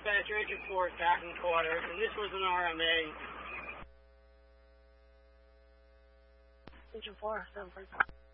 Dispatch, Agent 4, Packing Quarters, and this was an RMA. Agent 4, 745.